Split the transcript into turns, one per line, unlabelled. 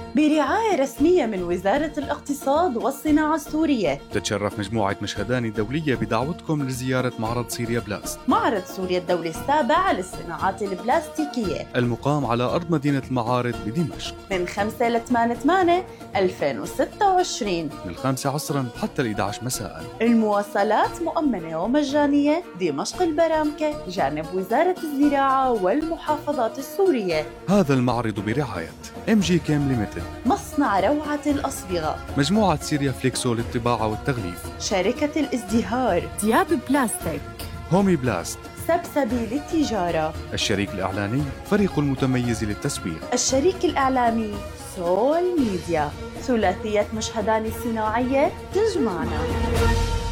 برعاية رسمية من وزارة الاقتصاد والصناعة السورية.
تتشرف مجموعة مشهدان الدولية بدعوتكم لزيارة معرض سوريا بلاست،
معرض سوريا الدولي السابع للصناعات البلاستيكية،
المقام على أرض مدينة المعارض بدمشق،
من 5 ل 8/8/2026،
من 5 عصرا حتى 11 مساء.
المواصلات مؤمنة ومجانية. دمشق البرامكة جانب وزارة الزراعة والمحافظات السورية.
هذا المعرض برعاية MG Chem Limited،
مصنع روعة الأصبغة،
مجموعة سيريا فليكسو للطباعة والتغليف،
شركة الازدهار،
دياب بلاستيك،
هومي بلاست،
سبسبي للتجارة،
الشريك الإعلاني فريق المتميز للتسويق،
الشريك الإعلامي سول ميديا. ثلاثية مشهدان الصناعية تجمعنا.